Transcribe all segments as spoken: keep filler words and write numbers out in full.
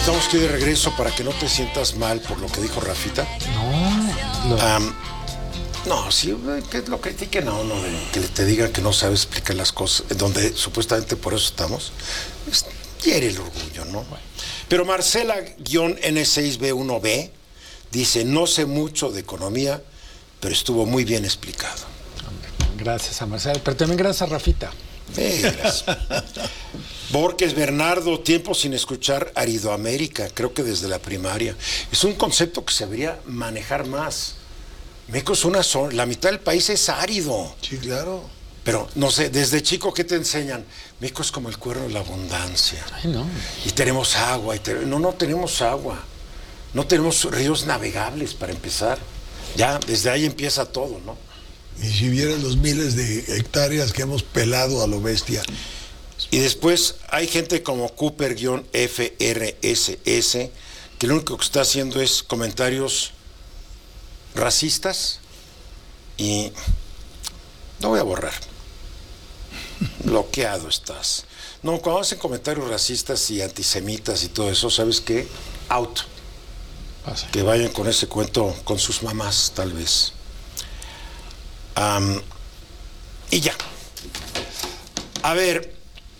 estamos aquí de regreso para que no te sientas mal por lo que dijo Rafita. No, no. Um, no, sí, que lo critiquen no, no, que te digan que no sabes explicar las cosas, donde supuestamente por eso estamos. Es, hiere el orgullo, ¿no? Pero Marcela-N seis B uno B dice, no sé mucho de economía, pero estuvo muy bien explicado. Gracias a Marcela, pero también gracias a Rafita. Eh, gracias. Borges Bernardo, tiempo sin escuchar Aridoamérica, creo que desde la primaria. Es un concepto que se debería manejar más. México es una zona, la mitad del país es árido. Sí, claro. Pero, no sé, desde chico, ¿qué te enseñan? México es como el cuerno de la abundancia. Ay, no. Y tenemos agua. Y te... No, no tenemos agua. No tenemos ríos navegables, para empezar. Ya, desde ahí empieza todo, ¿no? Y si vieran los miles de hectáreas que hemos pelado a lo bestia. Y después hay gente como Cooper-F R S S, que lo único que está haciendo es comentarios racistas y no voy a borrar. Bloqueado estás. No, cuando hacen comentarios racistas y antisemitas y todo eso, ¿sabes qué? Out. Pasa. Que vayan con ese cuento con sus mamás, tal vez. Um, y ya. A ver,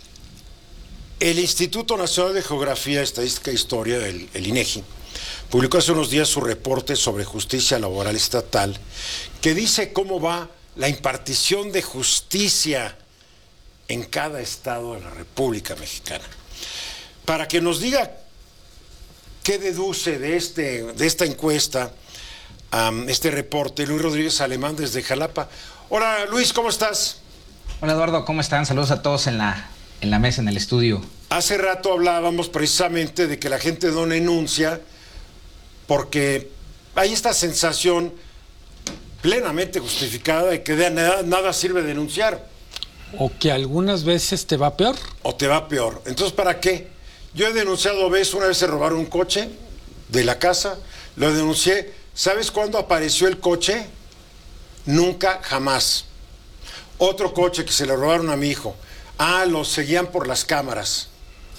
el Instituto Nacional de Geografía, Estadística e Historia, el, el INEGI, publicó hace unos días su reporte sobre justicia laboral estatal, que dice cómo va la impartición de justicia en cada estado de la República Mexicana. Para que nos diga qué deduce de, este, de esta encuesta, um, este reporte, Luis Rodríguez Alemán desde Jalapa. Hola Luis, ¿cómo estás? Hola Eduardo, ¿cómo están? Saludos a todos en la, en la mesa, en el estudio. Hace rato hablábamos precisamente de que la gente no denuncia porque hay esta sensación plenamente justificada de que de nada, nada sirve denunciar. O que algunas veces te va peor. O te va peor. Entonces, ¿para qué? Yo he denunciado veces, una vez se robaron un coche de la casa, lo denuncié. ¿Sabes cuándo apareció el coche? Nunca, jamás. Otro coche que se le robaron a mi hijo. Ah, lo seguían por las cámaras.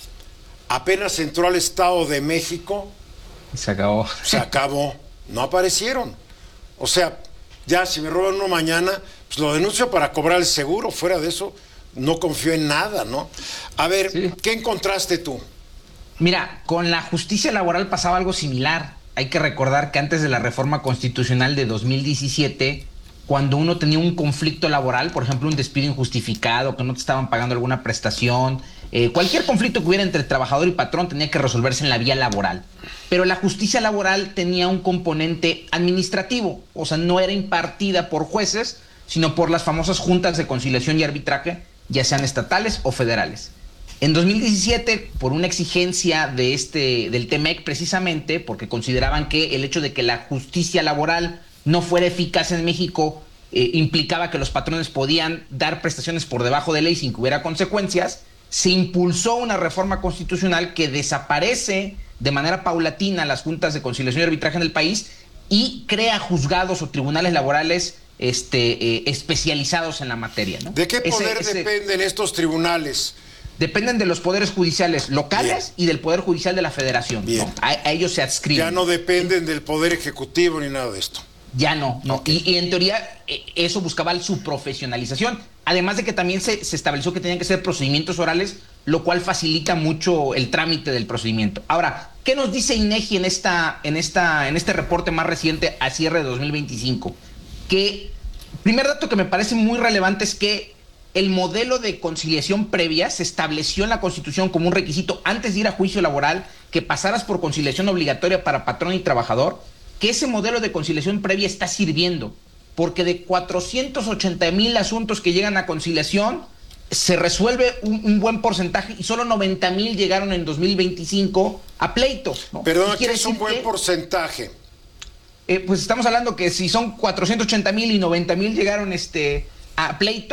Apenas entró al Estado de México. Se acabó. Se acabó. No aparecieron. O sea, ya si me roban uno mañana, pues lo denuncio para cobrar el seguro. Fuera de eso, no confío en nada, ¿no? A ver, sí. ¿Qué encontraste tú? Mira, con la justicia laboral pasaba algo similar. Hay que recordar que antes de la reforma constitucional de dos mil diecisiete, cuando uno tenía un conflicto laboral, por ejemplo, un despido injustificado, que no te estaban pagando alguna prestación, eh, cualquier conflicto que hubiera entre trabajador y patrón tenía que resolverse en la vía laboral. Pero la justicia laboral tenía un componente administrativo, o sea, no era impartida por jueces, sino por las famosas juntas de conciliación y arbitraje, ya sean estatales o federales. En dos mil diecisiete, por una exigencia de este, del T M E C precisamente, porque consideraban que el hecho de que la justicia laboral no fuera eficaz en México eh, implicaba que los patrones podían dar prestaciones por debajo de ley sin que hubiera consecuencias, se impulsó una reforma constitucional que desaparece de manera paulatina las juntas de conciliación y arbitraje en el país y crea juzgados o tribunales laborales este, eh, especializados en la materia, ¿no? ¿De qué poder ese, ese, dependen estos tribunales? Dependen de los poderes judiciales locales. Bien. Y del Poder Judicial de la Federación. ¿No? A, a ellos se adscriben. Ya no dependen del Poder Ejecutivo ni nada de esto. Ya no, no. Okay. Y, y en teoría eso buscaba su profesionalización. Además de que también se, se estableció que tenían que ser procedimientos orales, lo cual facilita mucho el trámite del procedimiento. Ahora, ¿qué nos dice INEGI en, esta, en, esta, en este reporte más reciente a cierre de dos mil veinticinco? Que, primer dato que me parece muy relevante es que el modelo de conciliación previa se estableció en la Constitución como un requisito antes de ir a juicio laboral, que pasaras por conciliación obligatoria para patrón y trabajador, que ese modelo de conciliación previa está sirviendo, porque de cuatrocientos ochenta mil asuntos que llegan a conciliación, se resuelve un, un buen porcentaje y solo noventa mil llegaron en dos mil veinticinco a pleito, ¿no? Perdón, ¿qué es un buen que, porcentaje? Eh, pues estamos hablando que si son cuatrocientos ochenta mil y noventa mil llegaron este, a pleito,